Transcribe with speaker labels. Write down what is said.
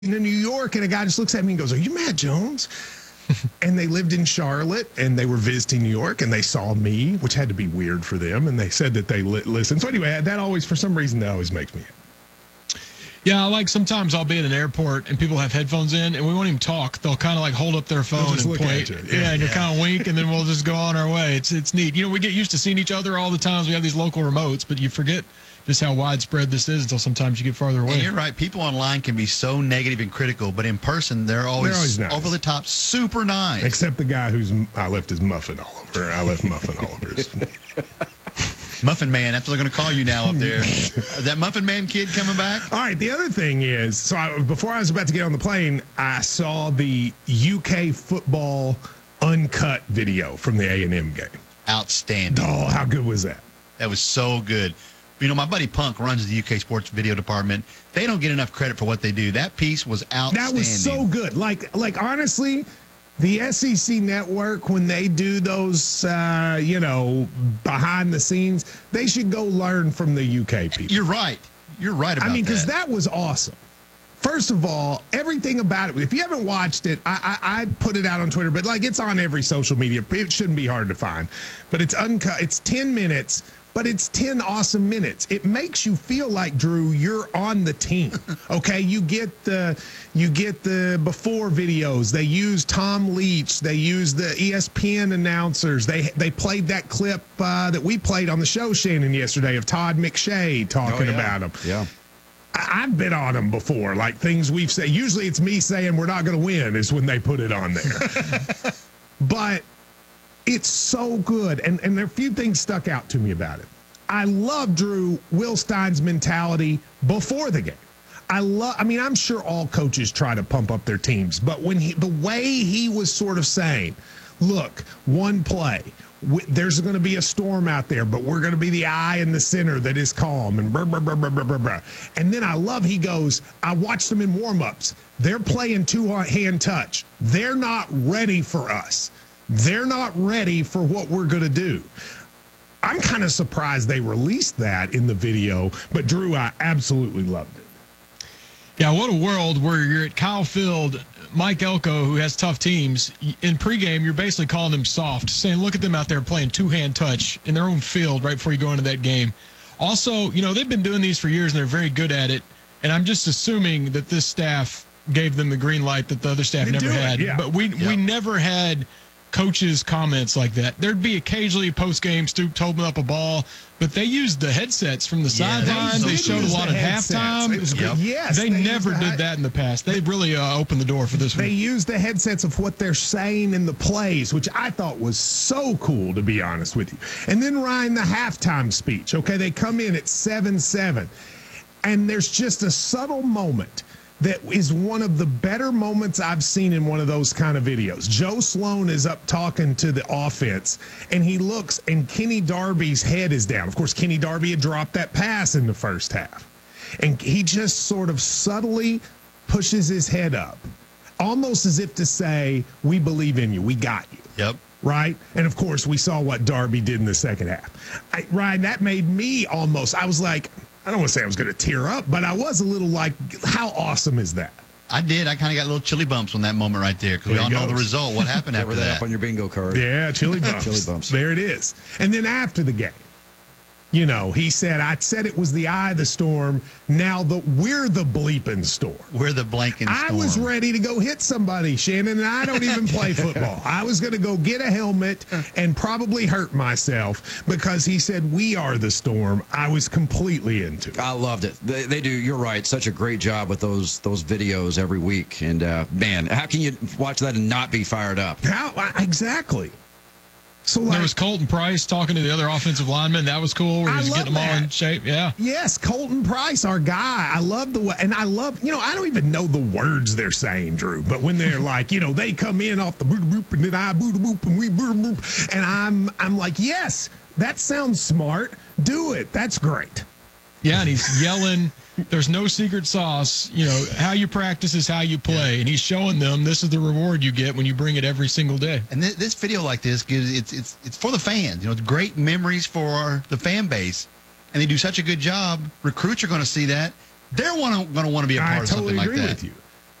Speaker 1: in New York, and a guy just looks at me and goes, "Are you Matt Jones?" And they lived in Charlotte, and they were visiting New York, and they saw me, which had to be weird for them, and they said that they listened. So anyway, that always, for some reason, that always makes me happy.
Speaker 2: Yeah, like sometimes I'll be in an airport and people have headphones in and we won't even talk. They'll kind of like hold up their phone and point. Yeah, and you'll kind of wink and then we'll just go on our way. It's neat. You know, we get used to seeing each other all the times. We have these local remotes, but you forget just how widespread this is until sometimes you get farther away.
Speaker 3: And you're right. People online can be so negative and critical, but in person, they're always
Speaker 1: nice.
Speaker 3: Over the top, super nice.
Speaker 1: Except the guy I left his muffin all over. I left muffin all over his.
Speaker 3: Muffin Man, that's what they're going to call you now up there. Is that Muffin Man kid coming back?
Speaker 1: All right, the other thing is, before I was about to get on the plane, I saw the UK football uncut video from the A&M game.
Speaker 3: Outstanding.
Speaker 1: Oh, how good was that?
Speaker 3: That was so good. You know, my buddy Punk runs the UK Sports Video Department. They don't get enough credit for what they do. That piece was outstanding.
Speaker 1: That was so good. Like honestly, the SEC network, when they do those, behind the scenes, they should go learn from the UK people.
Speaker 3: You're right. You're right about that.
Speaker 1: I mean, because that was awesome. First of all, everything about it. If you haven't watched it, I put it out on Twitter, but it's on every social media. It shouldn't be hard to find. But it's uncut. It's 10 minutes. But it's 10 awesome minutes. It makes you feel like, Drew, you're on the team. Okay, you get the before videos. They use Tom Leach. They use the ESPN announcers. They played that clip that we played on the show, Shannon, yesterday of Todd McShay talking about him.
Speaker 4: Yeah.
Speaker 1: I've been on them before, like things we've said. Usually it's me saying we're not going to win is when they put it on there. But it's so good, and there are a few things stuck out to me about it. I love, Drew, Will Stein's mentality before the game. I'm sure all coaches try to pump up their teams, but the way he was sort of saying, look, one play, there's going to be a storm out there, but we're going to be the eye in the center that is calm, and blah, blah, blah, blah, blah, blah, blah. And then he goes, I watched them in warm-ups. They're playing two-hand touch. They're not ready for us. They're not ready for what we're going to do. I'm kind of surprised they released that in the video, but Drew, I absolutely loved it.
Speaker 2: Yeah, what a world where you're at Kyle Field, Mike Elko, who has tough teams. In pregame, you're basically calling them soft, saying, look at them out there playing two-hand touch in their own field right before you go into that game. Also, they've been doing these for years, and they're very good at it, and I'm just assuming that this staff gave them the green light that the other staff never had.
Speaker 1: Yeah.
Speaker 2: But we never had coaches' comments like that. There'd be occasionally post-game, Stoop told up a ball, but they used the headsets from the sideline. They showed a lot at halftime.
Speaker 1: Yes,
Speaker 2: they never did that in the past. They really opened the door for this one.
Speaker 1: They used the headsets of what they're saying in the plays, which I thought was so cool, to be honest with you. And then, Ryan, the halftime speech. Okay, they come in at 7-7, and there's just a subtle moment that is one of the better moments I've seen in one of those kind of videos. Joe Sloan is up talking to the offense, and he looks, and Kenny Darby's head is down. Of course, Kenny Darby had dropped that pass in the first half. And he just sort of subtly pushes his head up, almost as if to say, we believe in you. We got you.
Speaker 3: Yep.
Speaker 1: Right? And, of course, we saw what Darby did in the second half. Ryan, that made me I was like, I don't want to say I was going to tear up, but I was a little like, how awesome is that?
Speaker 3: I did. I kind of got little chilly bumps on that moment right there because we all know the result. What happened after that?
Speaker 4: Up on your bingo card.
Speaker 1: Yeah, chilly bumps.
Speaker 4: Chilly bumps.
Speaker 1: There it is. And then after the game, he said, I said it was the eye of the storm. Now we're the bleeping storm.
Speaker 3: We're the blanking storm.
Speaker 1: I was ready to go hit somebody, Shannon, and I don't even play football. I was going to go get a helmet and probably hurt myself because he said, we are the storm. I was completely into it.
Speaker 4: I loved it. They do. You're right. Such a great job with those videos every week. And, man, how can you watch that and not be fired up?
Speaker 1: Exactly. So
Speaker 2: there was Colton Price talking to the other offensive linemen. That was cool. Where he was getting them all in shape. Yeah.
Speaker 1: Yes, Colton Price, our guy. I love the way, and I love, I don't even know the words they're saying, Drew. But when they're like, they come in off the boop boop and then I boop boop and we boop boop, and I'm like, yes, that sounds smart. Do it. That's great.
Speaker 2: Yeah, and he's yelling. There's no secret sauce. How you practice is how you play. And he's showing them this is the reward you get when you bring it every single day.
Speaker 3: And this video like this gives it's for the fans. It's great memories for the fan base. And they do such a good job. Recruits are going to see that. They're going to want to be a part of something like that.
Speaker 1: I totally agree with you.